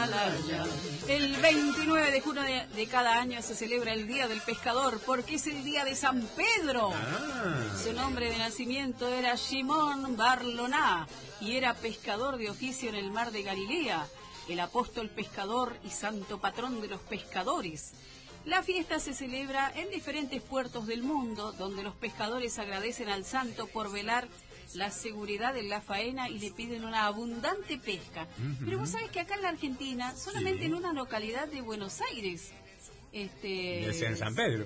atalaya. El 29 de junio de cada año se celebra el Día del Pescador porque es el día de San Pedro. Su nombre de nacimiento era Shimón Barloná y era pescador de oficio en el mar de Galilea, el apóstol pescador y santo patrón de los pescadores. La fiesta se celebra en diferentes puertos del mundo, donde los pescadores agradecen al santo por velar la seguridad en la faena y le piden una abundante pesca. Pero vos sabés que acá en la Argentina, solamente en una localidad de Buenos Aires, en San Pedro.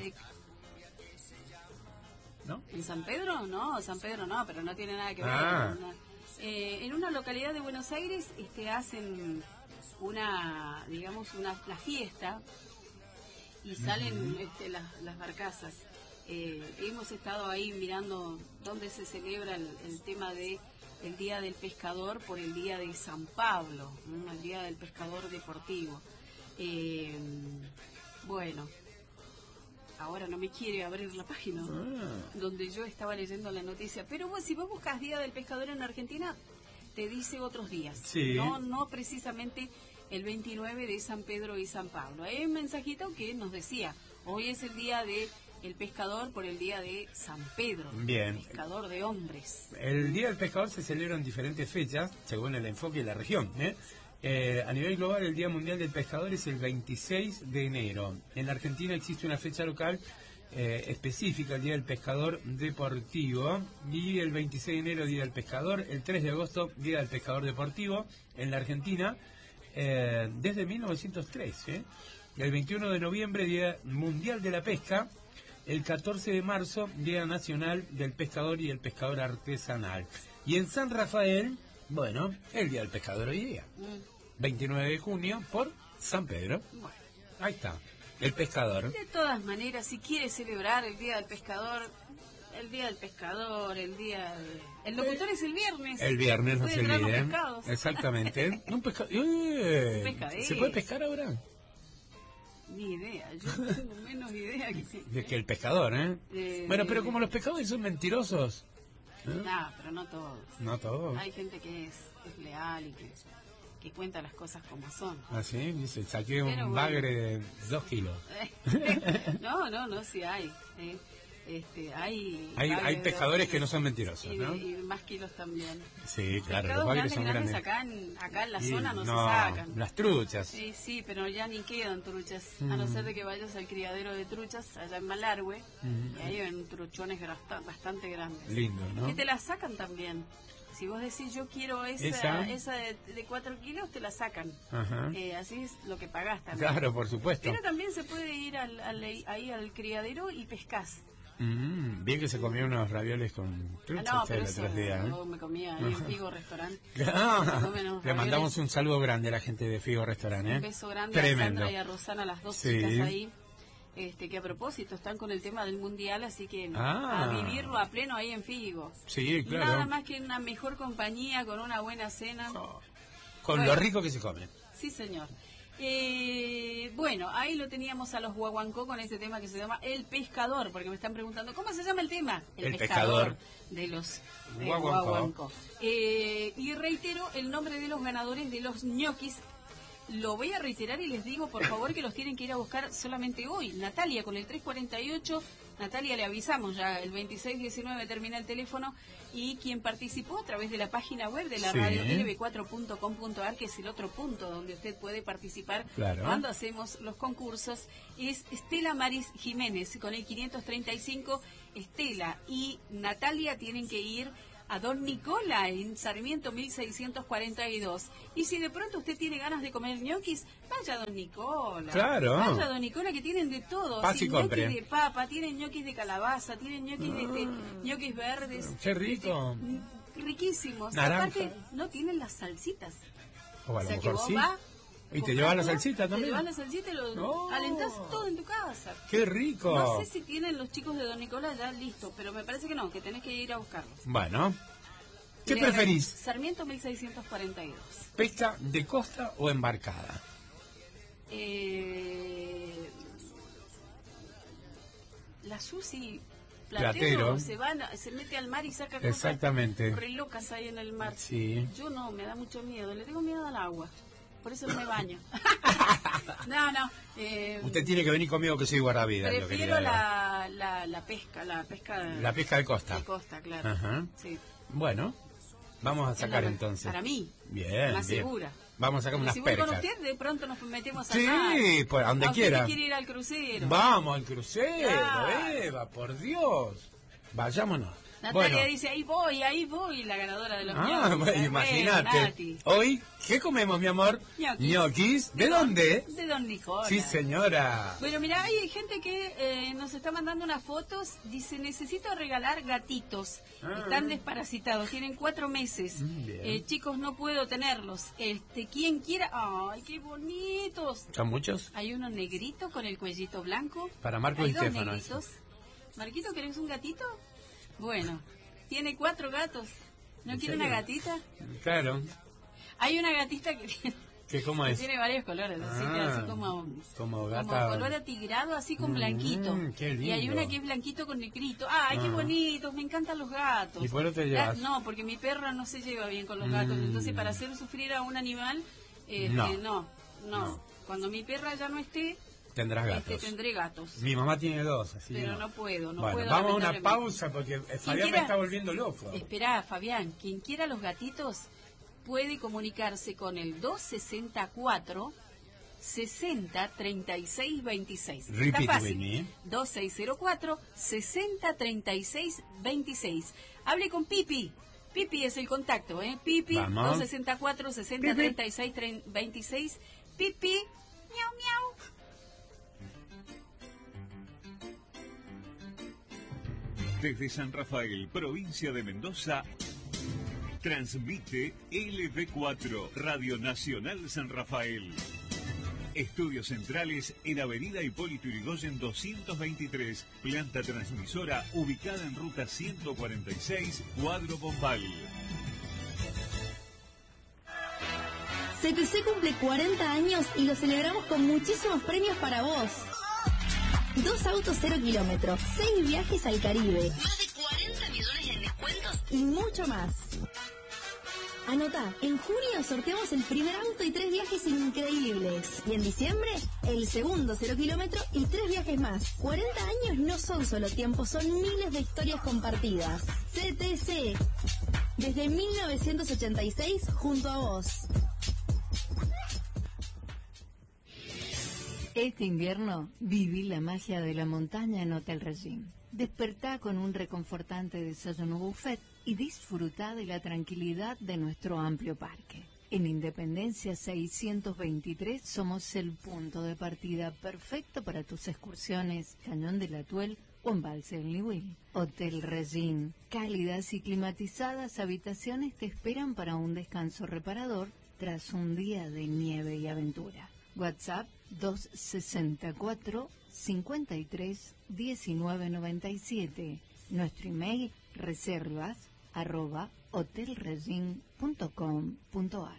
¿No? ¿En San Pedro? No, San Pedro no, pero no tiene nada que ver. En una localidad de Buenos Aires hacen la fiesta y salen las barcazas. Hemos estado ahí mirando dónde se celebra el tema de el Día del Pescador por el Día de San Pablo, ¿no? El Día del Pescador Deportivo. Bueno, ahora no me quiere abrir la página donde yo estaba leyendo la noticia, pero si vos buscas Día del Pescador en Argentina, te dice otros días, no precisamente el 29 de San Pedro y San Pablo. Hay un mensajito que nos decía, hoy es el día de el pescador por el día de San Pedro, bien, pescador de hombres. El Día del Pescador se celebra en diferentes fechas, según el enfoque de la región. A nivel global, el Día Mundial del Pescador es el 26 de enero. En la Argentina existe una fecha local específica, el Día del Pescador Deportivo, y el 26 de enero, Día del Pescador, el 3 de agosto, Día del Pescador Deportivo, en la Argentina, desde 1903, el 21 de noviembre, Día Mundial de la Pesca, el 14 de marzo, Día Nacional del Pescador y el Pescador Artesanal. Y en San Rafael, el Día del Pescador hoy día, 29 de junio, por San Pedro. Bueno. Ahí está, el pescador. De todas maneras, si quiere celebrar el Día del Pescador, el locutor es el viernes. El viernes, no se olviden. Exactamente. Un pescadero. ¿Se puede pescar ahora? Ni idea, yo tengo menos idea que el pescador, pero como los pescadores son mentirosos. Pero no todos. No todos. Hay gente que es leal y que cuenta las cosas como son. ¿Ah, sí? Dice, saqué un bagre de 2 kilos. No, sí hay. Hay pescadores que no son mentirosos, ¿no? Y más kilos también. Sí, claro, pescados los bagres son grandes. Acá en la zona no se sacan. Las truchas. Sí, pero ya ni quedan truchas, a no ser de que vayas al criadero de truchas allá en Malargüe, y ahí hay truchones bastante grandes. Lindo, ¿no? Que te las sacan también. Si vos decís, yo quiero esa de 4 kilos, te la sacan. Así es lo que pagás también. Claro, por supuesto. Pero también se puede ir ahí al criadero y pescás. Bien que se comió unos ravioles con trucha pero el otro día. Me comía en Figo Restaurante. Le mandamos un saludo grande a la gente de Figo Restaurante. Un beso grande a Sandra y a Rosana, las dos chicas ahí. Que a propósito están con el tema del mundial, así que a vivirlo a pleno ahí en Figo. Sí, claro. Nada más que una mejor compañía, con una buena cena. Con lo rico que se come. Sí, señor. Ahí lo teníamos a los guaguancó con este tema que se llama El Pescador, porque me están preguntando, ¿cómo se llama el tema? El pescador de los guaguancó. Y reitero el nombre de los ganadores de los ñoquis. Lo voy a reiterar y les digo, por favor, que los tienen que ir a buscar solamente hoy. Natalia, con el 348, Natalia le avisamos ya, el 2619 termina el teléfono, y quien participó a través de la página web de la radio lb4.com.ar, que es el otro punto donde usted puede participar cuando hacemos los concursos, es Estela Maris Jiménez, con el 535. Estela y Natalia tienen que ir a Don Nicola en Sarmiento 1642. Y si de pronto usted tiene ganas de comer ñoquis, vaya a Don Nicola. Claro. Vaya a Don Nicola, que tienen de todo. Ñoquis de papa, tienen ñoquis de calabaza, tienen ñoquis ñoquis verdes. Qué rico. Riquísimos. Naranja. Aparte, no tienen las salsitas. O a lo sea mejor que vos sí. vas, y te llevas la salsita también. Te llevas la salsita y lo alentás todo en tu casa. ¡Qué rico! No sé si tienen los chicos de Don Nicolás ya listo, pero me parece que no, que tenés que ir a buscarlos. Bueno, ¿qué preferís? Sarmiento 1642. ¿Pesca de costa o embarcada? La Susi Platero se mete al mar y saca cosas re locas ahí en el mar. Sí. Yo no, me da mucho miedo, le tengo miedo al agua. por eso no me baño. No. Usted tiene que venir conmigo que soy guardavidas. Prefiero la pesca. La pesca de costa. De costa, claro. Ajá. Sí. Bueno, vamos a sacar entonces. Para mí. Bien, más bien. segura. Vamos a sacar unas si voy percas. con usted, de pronto nos metemos a Sí, por donde quiera. Usted quiere ir al crucero. Vamos al crucero, Claro. Eva, por Dios. Vayámonos. Natalia Bueno. dice, ahí voy, la ganadora de los Bueno, imagínate. Nati. Hoy, ¿qué comemos, mi amor? Ñoquis. ¿De dónde? De Don Nicolás. Sí, señora. Bueno, mira, hay gente que nos está mandando unas fotos. Dice, necesito regalar gatitos. Están desparasitados, tienen 4 meses. Bien. Chicos, no puedo tenerlos. Quien quiera... ¡Ay, qué bonitos! ¿Son muchos? Hay uno negrito con el cuellito blanco. Para Marco Hay y dos Stefano. negritos. Marquito, ¿querés un gatito? Bueno, tiene 4 gatos. ¿No ¿En quiere serio? una gatita? Claro. Hay una gatita que tiene... ¿Cómo que es? tiene varios colores, así como gata. como color atigrado, así con blanquito. Qué lindo. Y hay una que es blanquito con negrito. ¡Ay, qué bonitos! Me encantan los gatos. ¿Y por qué te llevas? No, porque mi perra no se lleva bien con los gatos. Entonces, para hacer sufrir a un animal, no. Cuando mi perra ya no esté, Tendrás gatos. tendré gatos. Mi mamá tiene 2, así Pero que no puedo, bueno, puedo. vamos a una lamentablemente. pausa porque Fabián me está volviendo loco. Esperá, Fabián, quien quiera los gatitos puede comunicarse con el 264 60 36 26. Está Repeat fácil. with me. 2604 60 36 26. Hable con Pipi. Pipi es el contacto, ¿eh? Pipi, Vamos. 264 60 36 26. Pipi, miau, miau. Desde San Rafael, provincia de Mendoza, transmite LV4, Radio Nacional San Rafael. Estudios centrales en Avenida Hipólito Yrigoyen 223, planta transmisora ubicada en ruta 146, Cuadro Bombal. CTC cumple 40 años y lo celebramos con muchísimos premios para vos. 2 autos 0 kilómetros, 6 viajes al Caribe, más de 40 millones en descuentos y mucho más. Anotá, en junio sorteamos el primer auto y 3 viajes increíbles. Y en diciembre, el segundo 0 kilómetro y 3 viajes más. 40 años no son solo tiempo, son miles de historias compartidas. CTC, desde 1986 junto a vos. Este invierno viví la magia de la montaña en Hotel Regine. Despertá con un reconfortante desayuno buffet y disfrutá de la tranquilidad de nuestro amplio parque. En Independencia 623 somos el punto de partida perfecto para tus excursiones Cañón del Atuel o Embalse del Niwil. Hotel Regine, cálidas y climatizadas habitaciones te esperan para un descanso reparador tras un día de nieve y aventura. WhatsApp 264 53 19 97. Nuestro email reservas@hotelregine.com.ar.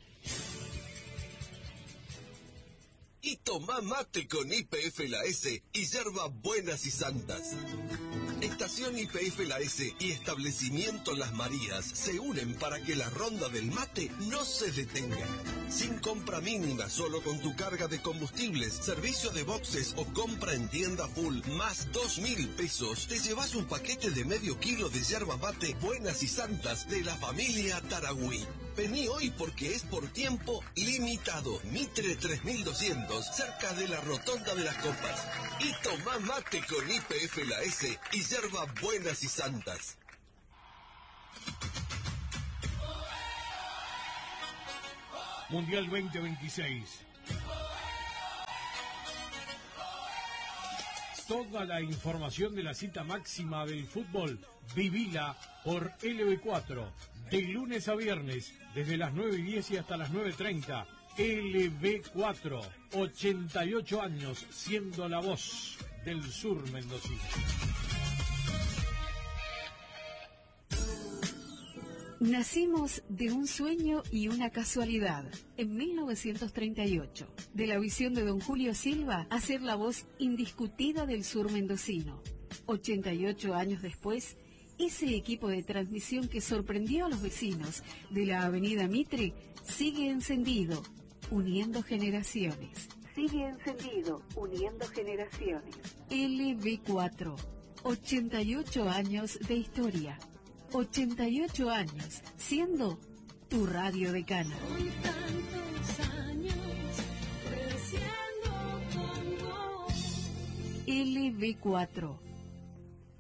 Y toma mate con YPF La S y yerba buenas y santas. Estación YPF La S y Establecimiento Las Marías se unen para que la ronda del mate no se detenga. Sin compra mínima, solo con tu carga de combustibles, servicio de boxes o compra en tienda full, más 2.000 pesos, te llevas un paquete de medio kilo de yerba mate buenas y santas de la familia Taragüí. Vení hoy porque es por tiempo limitado. Mitre 3200, cerca de la Rotonda de las Copas. Y toma mate con YPF La S y yerba buenas y santas. Mundial 2026. Toda la información de la cita máxima del fútbol, vivila por LV4, de lunes a viernes, desde las 9:10 y hasta las 9:30. LV4, 88 años, siendo la voz del sur mendocino. Nacimos de un sueño y una casualidad. En 1938, de la visión de don Julio Silva, a ser la voz indiscutida del sur mendocino. 88 años después, ese equipo de transmisión que sorprendió a los vecinos de la avenida Mitre sigue encendido, uniendo generaciones. Sigue encendido, uniendo generaciones. LB4, 88 años de historia. 88 años, siendo tu radio decana. Hoy tantos años creciendo con vos. LB4,